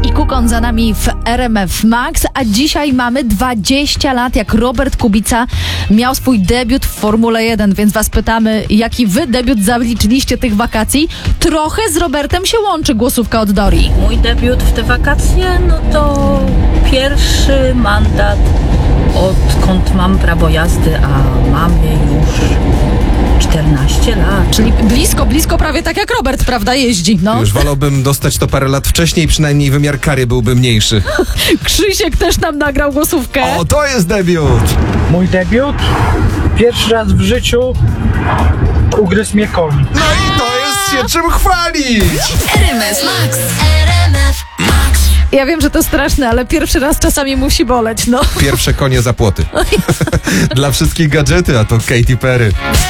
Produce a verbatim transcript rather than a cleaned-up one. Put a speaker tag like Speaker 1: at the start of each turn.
Speaker 1: i Kukon za nami w R M F Max, a dzisiaj mamy dwadzieścia lat, jak Robert Kubica miał swój debiut w Formule jeden, więc was pytamy, jaki wy debiut zaliczyliście tych wakacji? Trochę z Robertem się łączy głosówka od Dori.
Speaker 2: Mój debiut w te wakacje, no to pierwszy mandat, odkąd mam prawo jazdy, a mam je już czternaście lat.
Speaker 1: Czyli blisko, blisko prawie tak jak Robert, prawda, jeździ, no.
Speaker 3: Już wolałbym dostać to parę lat wcześniej, przynajmniej wymiar kary byłby mniejszy.
Speaker 1: Krzysiek też nam nagrał głosówkę.
Speaker 3: O, to jest debiut!
Speaker 4: Mój debiut? Pierwszy raz w życiu ugryzł mnie koń.
Speaker 3: No i to jest się czym chwalić!
Speaker 5: R M F Max. R M F Max.
Speaker 1: Ja wiem, że to straszne, ale pierwszy raz czasami musi boleć, no.
Speaker 3: Pierwsze konie za płoty. Dla wszystkich gadżety, a to Katy Perry.